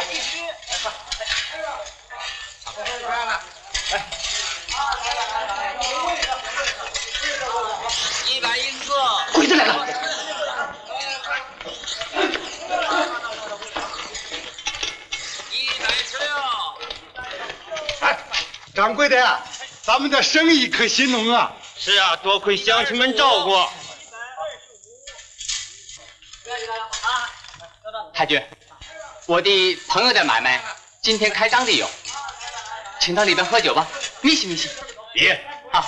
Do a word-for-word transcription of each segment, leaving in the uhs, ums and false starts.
一百一十四， 鬼子来了！ 一百十六。 哎，掌柜的，咱们的生意可兴隆啊！ 是啊，多亏乡亲们照顾。 太君，我的朋友的买卖今天开张的有，请到里边喝酒吧，密西密西。 别啊。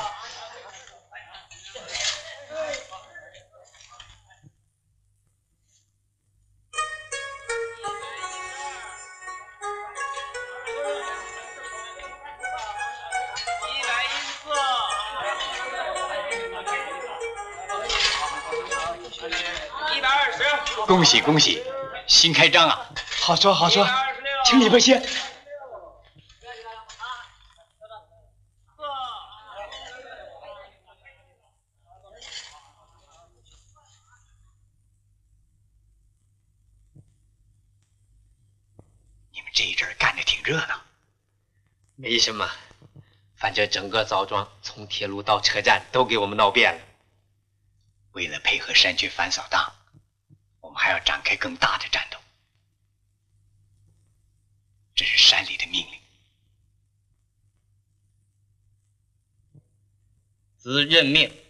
恭喜恭喜，新开张啊！ 好说好说，请里边先。 你们这一阵干得挺热闹。 没什么，反正整个枣庄从铁路到车站都给我们闹遍了。 为了配合山区反扫荡，我们还要展开更大的战斗。这是山里的命令。 兹任命。